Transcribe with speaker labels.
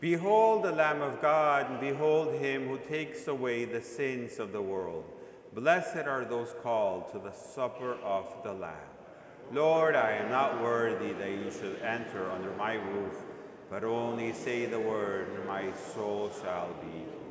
Speaker 1: Behold the Lamb of God, and behold him who takes away the sins of the world. Blessed are those called to the supper of the Lamb. Lord, I am not worthy that you should enter under my roof, but only say the word, and my soul shall be